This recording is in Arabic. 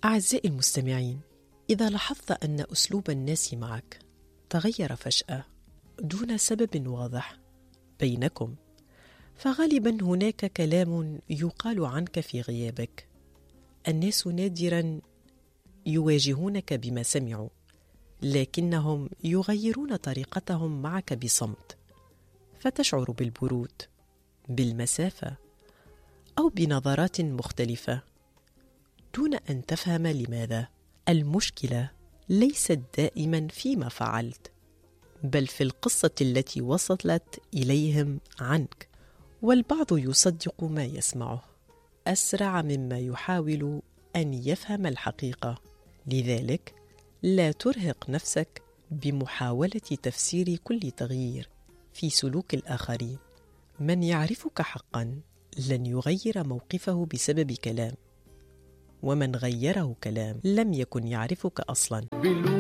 أعزائي المستمعين، إذا لاحظت أن أسلوب الناس معك تغير فجأة دون سبب واضح بينكم، فغالبا هناك كلام يقال عنك في غيابك. الناس نادرا يواجهونك بما سمعوا، لكنهم يغيرون طريقتهم معك بصمت، فتشعر بالبرود، بالمسافة، أو بنظرات مختلفة دون أن تفهم لماذا. المشكلة ليست دائما فيما فعلت، بل في القصة التي وصلت إليهم عنك. والبعض يصدق ما يسمعه أسرع مما يحاول أن يفهم الحقيقة، لذلك لا ترهق نفسك بمحاولة تفسير كل تغيير في سلوك الآخرين. من يعرفك حقا لن يغير موقفه بسبب كلام، ومن غيره كلام لم يكن يعرفك أصلا.